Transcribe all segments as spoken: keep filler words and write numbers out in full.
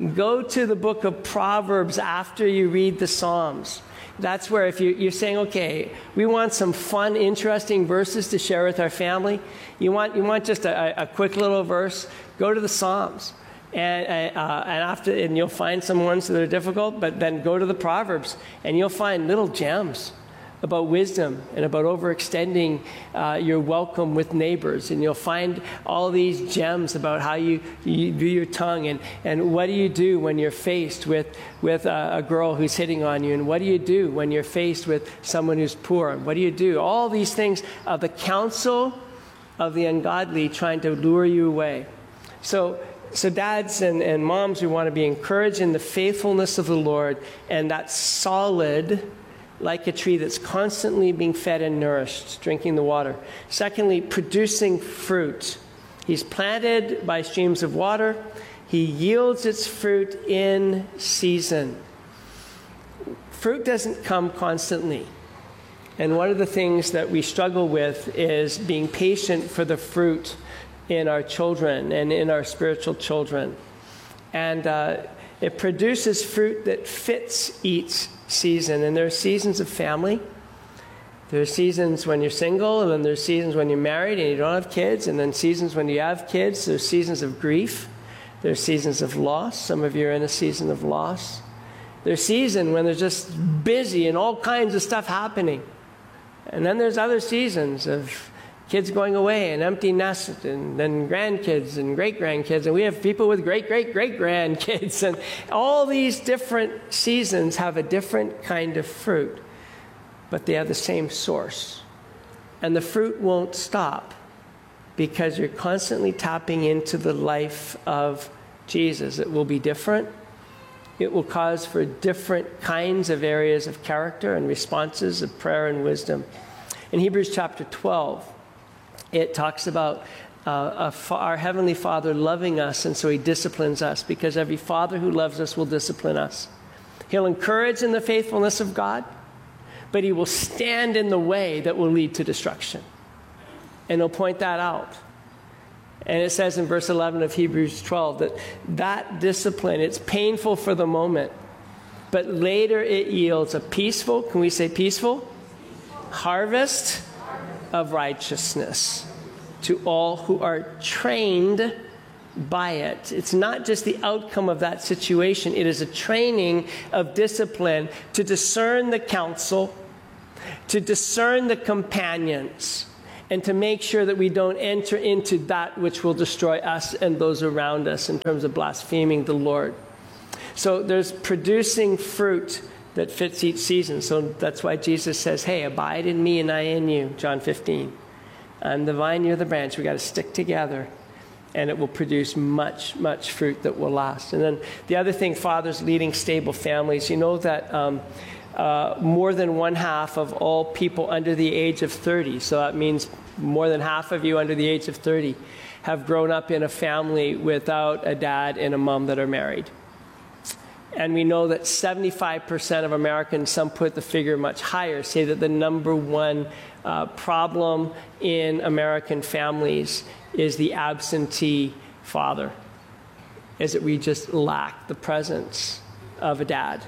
go to the book of Proverbs after you read the Psalms. That's where if you, you're saying, okay, we want some fun, interesting verses to share with our family. You want, you want just a, a quick little verse, go to the Psalms. And, uh, and after, and you'll find some ones that are difficult, but then go to the Proverbs, and you'll find little gems about wisdom and about overextending uh, your welcome with neighbors. And you'll find all these gems about how you, you do your tongue, and, and what do you do when you're faced with, with a, a girl who's hitting on you, and what do you do when you're faced with someone who's poor, and what do you do? All these things of the counsel of the ungodly trying to lure you away. So, so dads and, and moms, we want to be encouraged in the faithfulness of the Lord, and that's solid, like a tree that's constantly being fed and nourished, drinking the water. Secondly, producing fruit. He's planted by streams of water. He yields its fruit in season. Fruit doesn't come constantly. And one of the things that we struggle with is being patient for the fruit in our children and in our spiritual children. And uh, it produces fruit that fits each season. And there are seasons of family. There are seasons when you're single, and then there's seasons when you're married and you don't have kids, and then seasons when you have kids. There's seasons of grief. There's seasons of loss. Some of you are in a season of loss. There's seasons when there's just busy and all kinds of stuff happening. And then there's other seasons of kids going away and empty nest, and then grandkids and great-grandkids. And we have people with great-great-great-grandkids. And all these different seasons have a different kind of fruit, but they have the same source. And the fruit won't stop because you're constantly tapping into the life of Jesus. It will be different. It will cause for different kinds of areas of character and responses of prayer and wisdom. In Hebrews chapter twelve, it talks about uh, fa- our Heavenly Father loving us, and so He disciplines us, because every father who loves us will discipline us. He'll encourage in the faithfulness of God, but He will stand in the way that will lead to destruction. And He'll point that out. And it says in verse eleven of Hebrews twelve that that discipline, it's painful for the moment, but later it yields a peaceful, can we say peaceful? Harvest of righteousness to all who are trained by it. It's not just the outcome of that situation. It is a training of discipline to discern the counsel, to discern the companions, and to make sure that we don't enter into that which will destroy us and those around us in terms of blaspheming the Lord. So there's producing fruit that fits each season. So that's why Jesus says, hey, abide in me and I in you, John fifteen. I'm the vine, you're the branch. We got to stick together, and it will produce much, much fruit that will last. And then the other thing, fathers leading stable families. You know that um, uh, more than one half of all people under the age of thirty, so that means more than half of you under the age of thirty, have grown up in a family without a dad and a mom that are married. And we know that seventy-five percent of Americans, some put the figure much higher, say that the number one uh, problem in American families is the absentee father, is that we just lack the presence of a dad.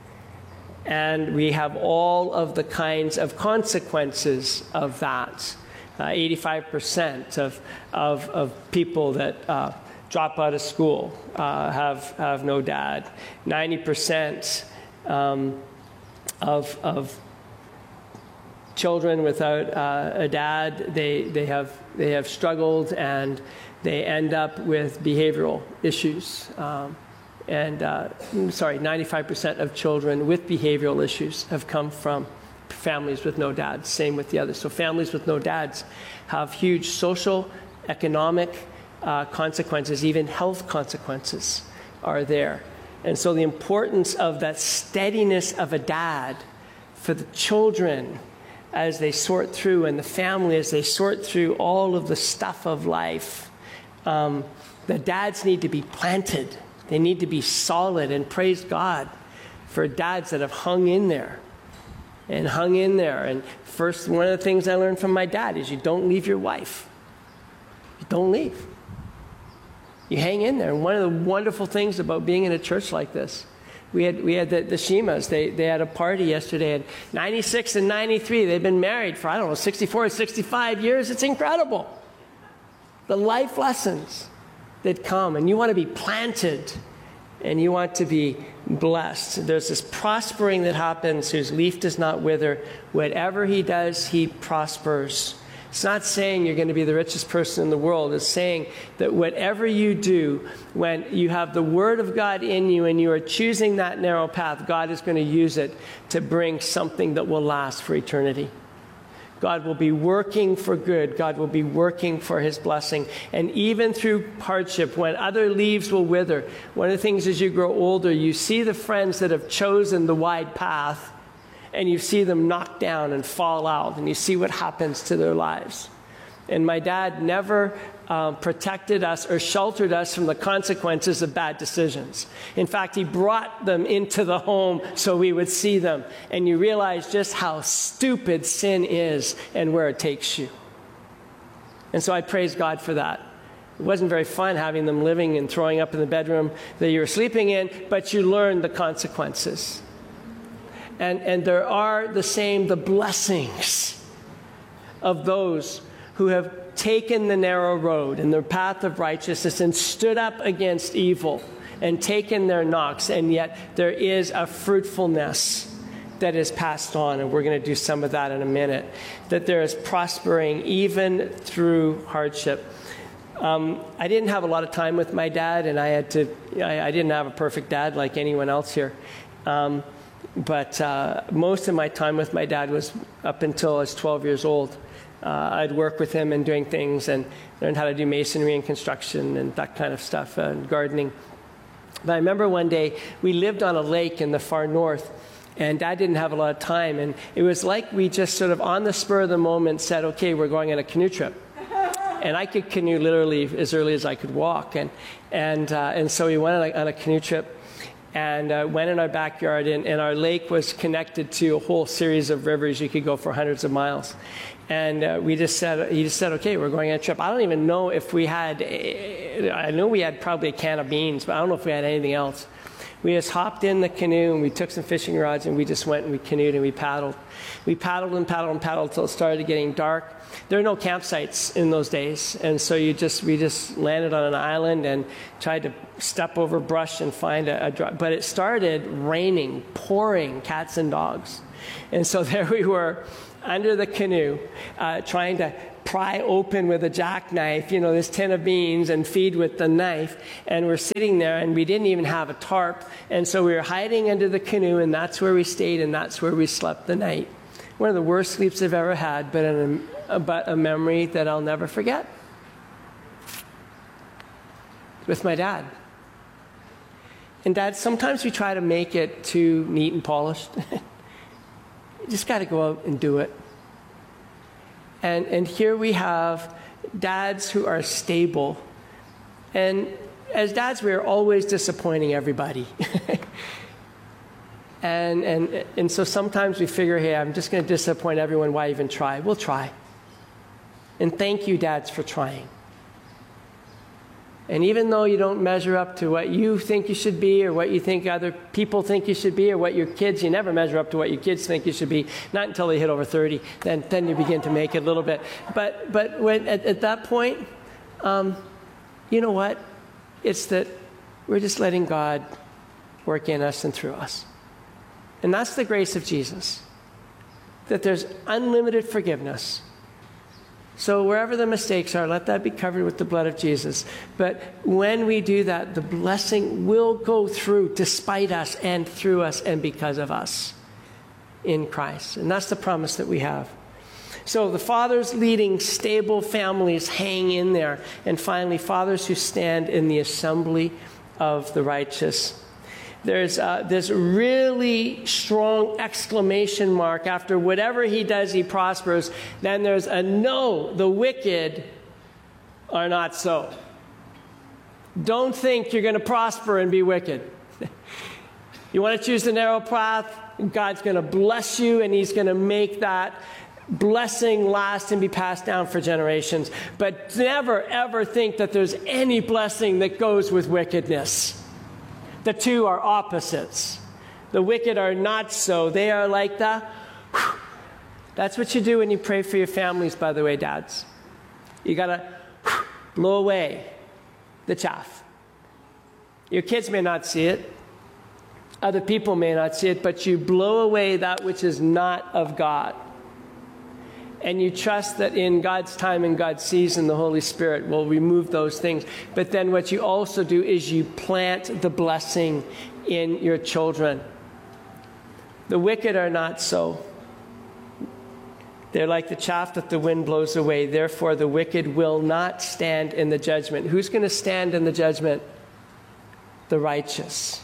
And we have all of the kinds of consequences of that. Uh, eighty-five percent of, of, of people that uh, drop out of school uh, have, have no dad. ninety percent um, of, of children without uh, a dad, they, they, have, they have struggled, and they end up with behavioral issues. Um, and, uh, sorry, ninety-five percent of children with behavioral issues have come from families with no dads. Same with the others. So families with no dads have huge social, economic uh, consequences, even health consequences are there. And so the importance of that steadiness of a dad for the children as they sort through, and the family as they sort through all of the stuff of life. Um, the dads need to be planted. They need to be solid, and praise God for dads that have hung in there. And hung in there. And first, one of the things I learned from my dad is you don't leave your wife. You don't leave. You hang in there. And one of the wonderful things about being in a church like this, we had we had the, the Shimas. They they had a party yesterday, and ninety-six and ninety-three, they've been married for, I don't know, sixty-four or sixty-five years. It's incredible. The life lessons that come, and you want to be planted, and you want to be blessed. There's this prospering that happens, whose leaf does not wither. Whatever he does, he prospers. It's not saying you're going to be the richest person in the world. It's saying that whatever you do, when you have the Word of God in you and you are choosing that narrow path, God is going to use it to bring something that will last for eternity. God will be working for good. God will be working for his blessing. And even through hardship, when other leaves will wither, one of the things as you grow older, you see the friends that have chosen the wide path, and you see them knock down and fall out, and you see what happens to their lives. And my dad never uh, protected us or sheltered us from the consequences of bad decisions. In fact, he brought them into the home so we would see them. And you realize just how stupid sin is and where it takes you. And so I praise God for that. It wasn't very fun having them living and throwing up in the bedroom that you were sleeping in, but you learned the consequences. And, and there are the same, the blessings of those who have taken the narrow road and the path of righteousness and stood up against evil and taken their knocks, and yet there is a fruitfulness that is passed on, and we're going to do some of that in a minute, that there is prospering even through hardship. Um, I didn't have a lot of time with my dad, and I had to, I, I didn't have a perfect dad like anyone else here. Um, But uh, most of my time with my dad was up until I was twelve years old. Uh, I'd work with him and doing things and learn how to do masonry and construction and that kind of stuff, uh, and gardening. But I remember one day we lived on a lake in the far north, and Dad didn't have a lot of time. And it was like we just sort of on the spur of the moment said, okay, we're going on a canoe trip. And I could canoe literally as early as I could walk. And, and, uh, and so we went on a, on a canoe trip. And uh, went in our backyard, and, and our lake was connected to a whole series of rivers. You could go for hundreds of miles. And uh, we just said, he just said, okay, we're going on a trip. I don't even know if we had, I know we had probably a can of beans, but I don't know if we had anything else. We just hopped in the canoe, and we took some fishing rods, and we just went and we canoed and we paddled. We paddled and paddled and paddled until it started getting dark. There are no campsites in those days, and so you just we just landed on an island and tried to step over brush and find a, a dry. But it started raining, pouring cats and dogs, and so there we were under the canoe, uh, trying to pry open with a jackknife, you know, this tin of beans and feed with the knife. And we're sitting there, and we didn't even have a tarp, and so we were hiding under the canoe, and that's where we stayed, and that's where we slept the night. One of the worst sleeps I've ever had, but an, but a memory that I'll never forget. With my dad. And Dad, sometimes we try to make it too neat and polished. You just got to go out and do it. And, and here we have dads who are stable. And as dads, we're always disappointing everybody. and, and, and so sometimes we figure, hey, I'm just going to disappoint everyone. Why even try? We'll try. And thank you, dads, for trying. And even though you don't measure up to what you think you should be, or what you think other people think you should be, or what your kids, you never measure up to what your kids think you should be, not until they hit over thirty. Then, then you begin to make it a little bit. But, but when, at, at that point, um, you know what? It's that we're just letting God work in us and through us. And that's the grace of Jesus. That there's unlimited forgiveness. So wherever the mistakes are, let that be covered with the blood of Jesus. But when we do that, the blessing will go through despite us and through us and because of us in Christ. And that's the promise that we have. So the fathers leading stable families hang in there. And finally, fathers who stand in the assembly of the righteous. There's uh, this really strong exclamation mark after whatever he does, he prospers. Then there's a no, the wicked are not so. Don't think you're going to prosper and be wicked. You want to choose the narrow path? God's going to bless you, and he's going to make that blessing last and be passed down for generations. But never, ever think that there's any blessing that goes with wickedness. The two are opposites. The wicked are not so. They are like the... Whew. That's what you do when you pray for your families, by the way, dads. You got to blow away the chaff. Your kids may not see it. Other people may not see it, but you blow away that which is not of God. And you trust that in God's time and God's season, the Holy Spirit will remove those things. But then what you also do is you plant the blessing in your children. The wicked are not so. They're like the chaff that the wind blows away. Therefore, the wicked will not stand in the judgment. Who's going to stand in the judgment? The righteous.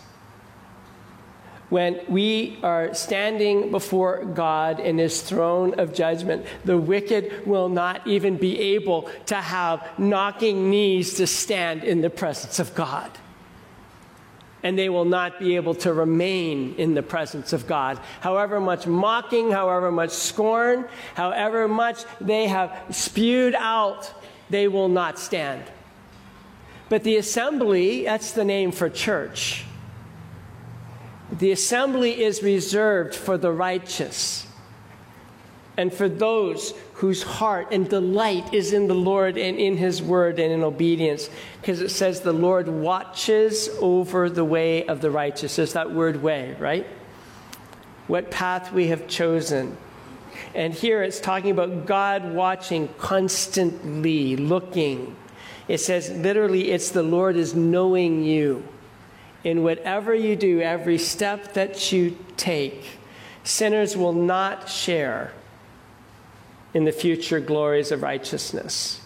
When we are standing before God in his throne of judgment, the wicked will not even be able to have knocking knees to stand in the presence of God. And they will not be able to remain in the presence of God. However much mocking, however much scorn, however much they have spewed out, they will not stand. But the assembly, that's the name for church. The assembly is reserved for the righteous and for those whose heart and delight is in the Lord and in his word and in obedience. Because it says the Lord watches over the way of the righteous. There's that word way, right? What path we have chosen. And here it's talking about God watching constantly, looking. It says literally it's the Lord is knowing you. In whatever you do, every step that you take, sinners will not share in the future glories of righteousness.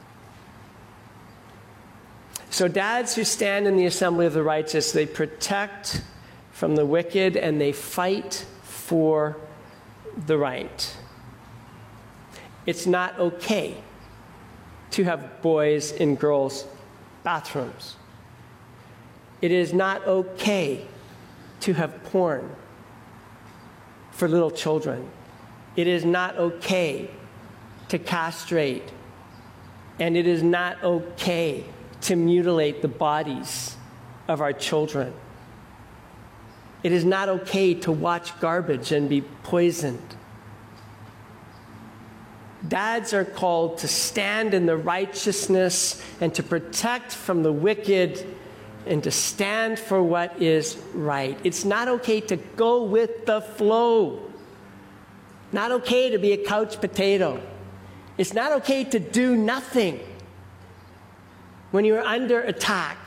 So dads who stand in the assembly of the righteous, they protect from the wicked and they fight for the right. It's not okay to have boys in girls' bathrooms. It is not okay to have porn for little children. It is not okay to castrate. And it is not okay to mutilate the bodies of our children. It is not okay to watch garbage and be poisoned. Dads are called to stand in the righteousness and to protect from the wicked and to stand for what is right. It's not okay to go with the flow. Not okay to be a couch potato. It's not okay to do nothing when you're under attack.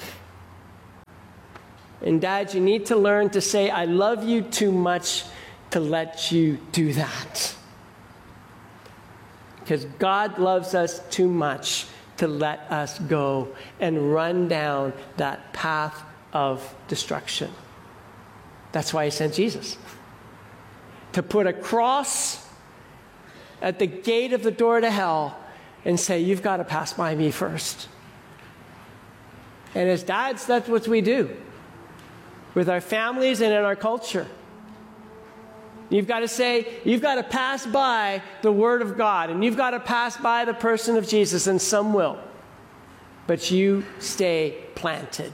And dads, you need to learn to say, I love you too much to let you do that. Because God loves us too much to let us go and run down that path of destruction. That's why he sent Jesus. To put a cross at the gate of the door to hell and say, you've got to pass by me first. And as dads, that's what we do with our families and in our culture. You've got to say, you've got to pass by the Word of God, and you've got to pass by the person of Jesus, and some will. But you stay planted.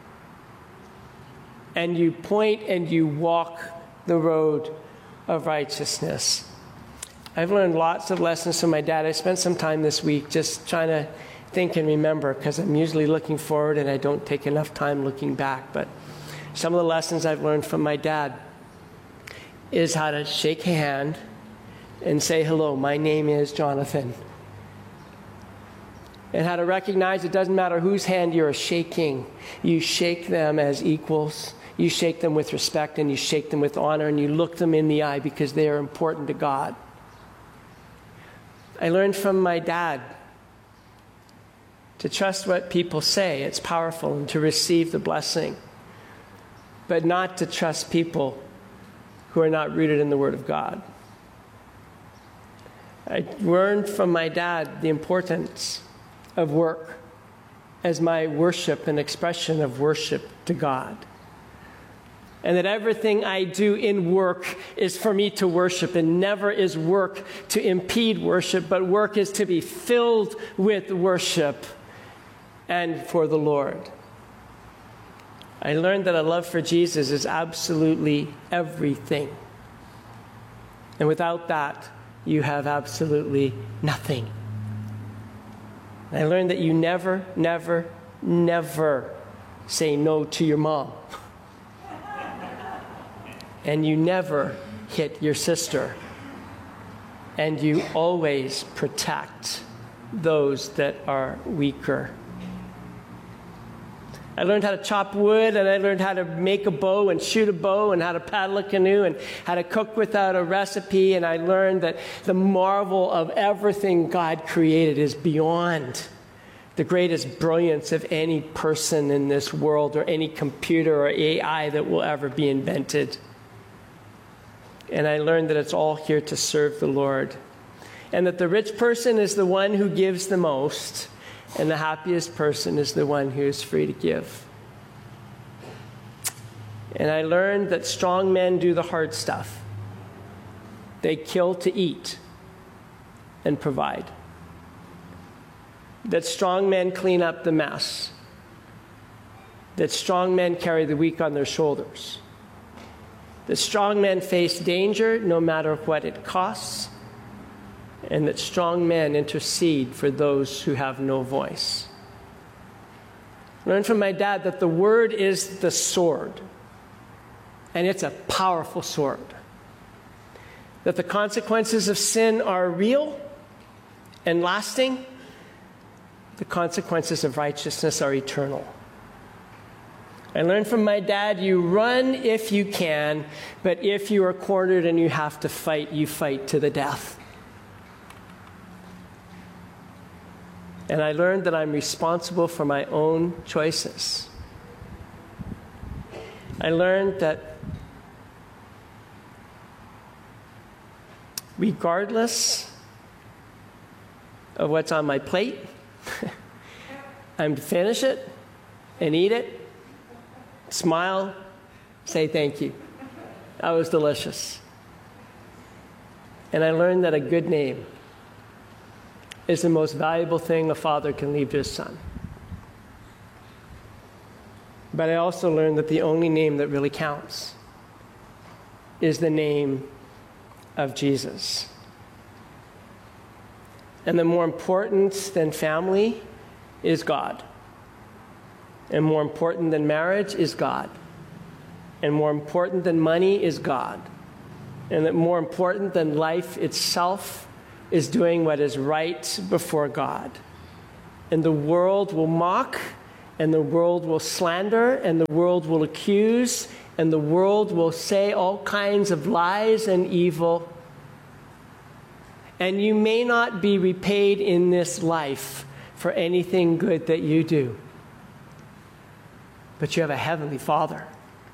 And you point and you walk the road of righteousness. I've learned lots of lessons from my dad. I spent some time this week just trying to think and remember, because I'm usually looking forward and I don't take enough time looking back. But some of the lessons I've learned from my dad is how to shake a hand and say, hello, my name is Jonathan. And how to recognize it doesn't matter whose hand you're shaking. You shake them as equals. You shake them with respect, and you shake them with honor, and you look them in the eye because they are important to God. I learned from my dad to trust what people say. It's powerful, and to receive the blessing. But not to trust people who are not rooted in the Word of God. I learned from my dad the importance of work as my worship and expression of worship to God. And that everything I do in work is for me to worship, and never is work to impede worship, but work is to be filled with worship and for the Lord. I learned that a love for Jesus is absolutely everything. And without that, you have absolutely nothing. I learned that you never, never, never say no to your mom. And you never hit your sister. And you always protect those that are weaker. I learned how to chop wood, and I learned how to make a bow and shoot a bow, and how to paddle a canoe, and how to cook without a recipe. And I learned that the marvel of everything God created is beyond the greatest brilliance of any person in this world, or any computer or A I that will ever be invented. And I learned that it's all here to serve the Lord. And that the rich person is the one who gives the most, and the happiest person is the one who is free to give. And I learned that strong men do the hard stuff. They kill to eat and provide. That strong men clean up the mess. That strong men carry the weak on their shoulders. That strong men face danger no matter what it costs, and that strong men intercede for those who have no voice. I learned from my dad that the word is the sword, and it's a powerful sword. That the consequences of sin are real and lasting. The consequences of righteousness are eternal. I learned from my dad, you run if you can, but if you are cornered and you have to fight, you fight to the death. And I learned that I'm responsible for my own choices. I learned that regardless of what's on my plate, I'm to finish it and eat it, smile, say thank you. That was delicious. And I learned that a good name is the most valuable thing a father can leave to his son. But I also learned that the only name that really counts is the name of Jesus. And that more important than family is God. And more important than marriage is God. And more important than money is God. And that more important than life itself is doing what is right before God. And the world will mock, and the world will slander, and the world will accuse, and the world will say all kinds of lies and evil. And you may not be repaid in this life for anything good that you do. But you have a heavenly Father.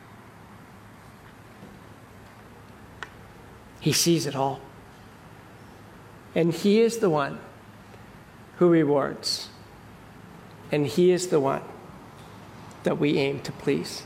He sees it all. And He is the one who rewards. And He is the one that we aim to please.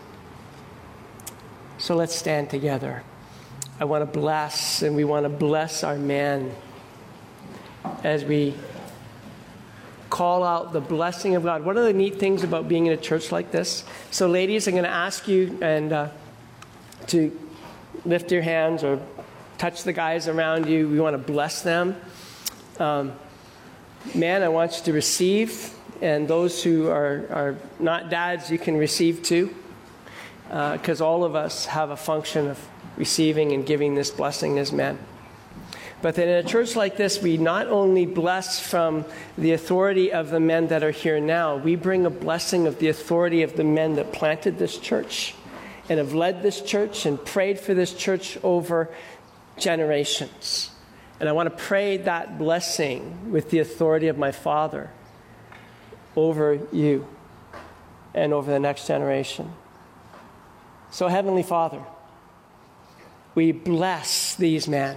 So let's stand together. I want to bless, and we want to bless our men as we call out the blessing of God. One of the neat things about being in a church like this, so ladies, I'm going to ask you and uh, to lift your hands or touch the guys around you. We want to bless them. Um, man, I want you to receive, and those who are, are not dads, you can receive too, because uh, all of us have a function of receiving and giving this blessing as men. But that in a church like this, we not only bless from the authority of the men that are here now, we bring a blessing of the authority of the men that planted this church and have led this church and prayed for this church over generations. And I want to pray that blessing with the authority of my Father over you and over the next generation. So, Heavenly Father, we bless these men.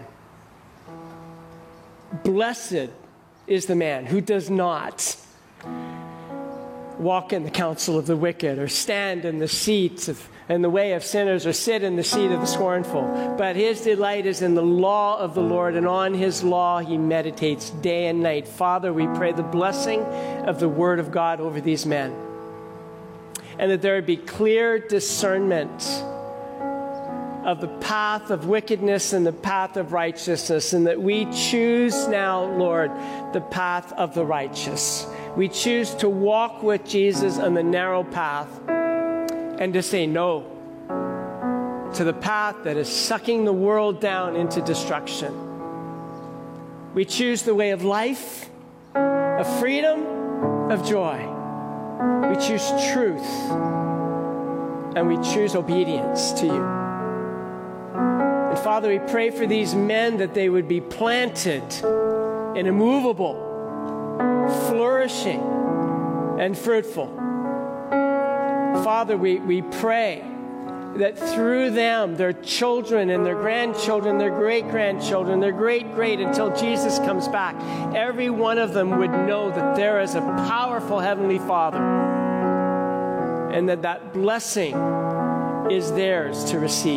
Blessed is the man who does not walk in the counsel of the wicked, or stand in the seats of, in the way of sinners, or sit in the seat of the scornful. But his delight is in the law of the Lord, and on his law he meditates day and night. Father, we pray the blessing of the word of God over these men, and that there would be clear discernment of the path of wickedness and the path of righteousness, and that we choose now, Lord, the path of the righteous. We choose to walk with Jesus on the narrow path and to say no to the path that is sucking the world down into destruction. We choose the way of life, of freedom, of joy. We choose truth, and we choose obedience to you. And Father, we pray for these men that they would be planted and immovable, flourishing, and fruitful. Father, we, we pray that through them, their children and their grandchildren, their great-grandchildren, their great-great, until Jesus comes back, every one of them would know that there is a powerful Heavenly Father, and that that blessing is theirs to receive.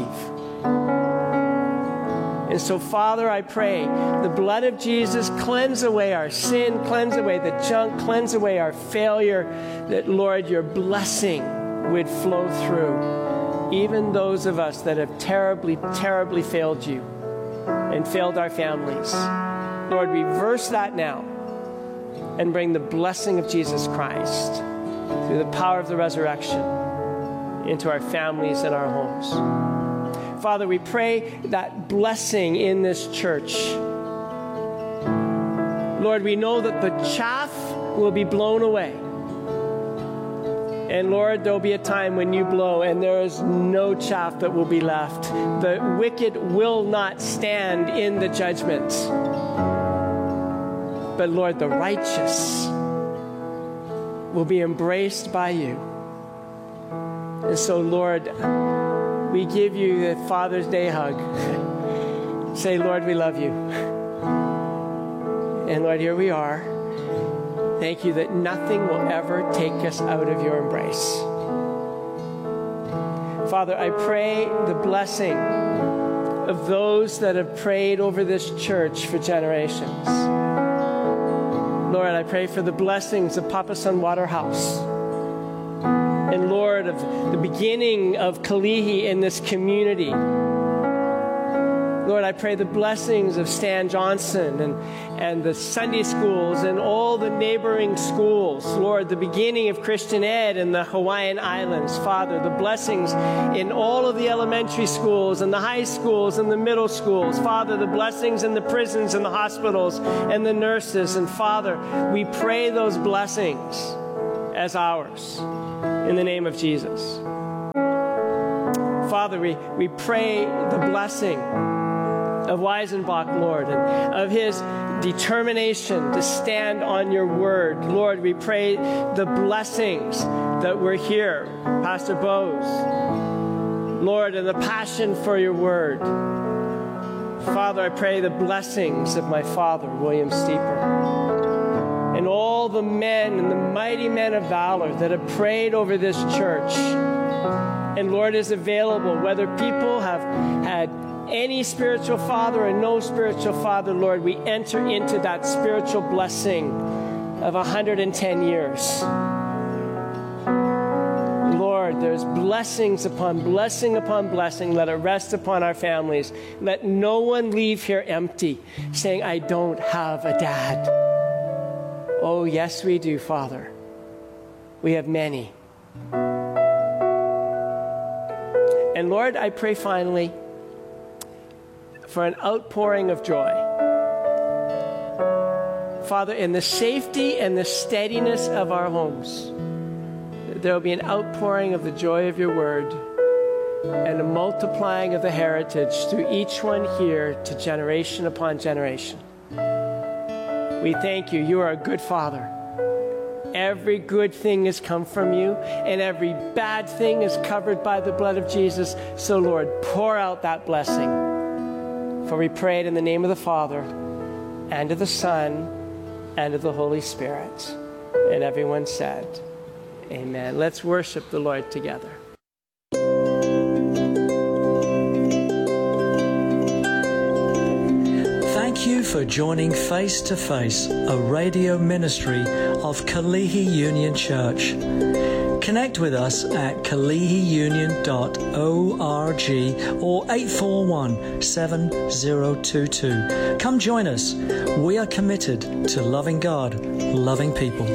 And so, Father, I pray the blood of Jesus cleanse away our sin, cleanse away the junk, cleanse away our failure, that, Lord, your blessing would flow through even those of us that have terribly, terribly failed you and failed our families. Lord, reverse that now and bring the blessing of Jesus Christ through the power of the resurrection into our families and our homes. Father, we pray that blessing in this church. Lord, we know that the chaff will be blown away. And Lord, there'll be a time when you blow and there is no chaff that will be left. The wicked will not stand in the judgment. But Lord, the righteous will be embraced by you. And so, Lord, we give you the Father's Day hug. Say, Lord, we love you. And Lord, here we are. Thank you that nothing will ever take us out of your embrace. Father, I pray the blessing of those that have prayed over this church for generations. Lord, I pray for the blessings of Papa Son Waterhouse. And Lord, of the beginning of Kalihi in this community. Lord, I pray the blessings of Stan Johnson and, and the Sunday schools and all the neighboring schools. Lord, the beginning of Christian Ed in the Hawaiian Islands. Father, the blessings in all of the elementary schools and the high schools and the middle schools. Father, the blessings in the prisons and the hospitals and the nurses. And Father, we pray those blessings as ours in the name of Jesus. Father, we, we pray the blessing of Weisenbach, Lord, and of his determination to stand on your word. Lord, we pray the blessings that were here, Pastor Bose, Lord, and the passion for your word. Father, I pray the blessings of my father, William Steeper, and all the men and the mighty men of valor that have prayed over this church. And Lord, is available, whether people have had any spiritual father or no spiritual father, Lord, we enter into that spiritual blessing of one hundred ten years. Lord, there's blessings upon blessing upon blessing. Let it rest upon our families. Let no one leave here empty, saying, I don't have a dad. Oh, yes, we do, Father. We have many. And Lord, I pray finally for an outpouring of joy. Father, in the safety and the steadiness of our homes, there will be an outpouring of the joy of your word and a multiplying of the heritage through each one here to generation upon generation. We thank you. You are a good Father. Every good thing has come from you, and every bad thing is covered by the blood of Jesus. So, Lord, pour out that blessing. For we pray it in the name of the Father, and of the Son, and of the Holy Spirit. And everyone said, Amen. Let's worship the Lord together. Thank you for joining Face to Face, a radio ministry of Kalihi Union Church. Connect with us at kalihi union dot org or eight four one, seven zero two two. Come join us. We are committed to loving God, loving people.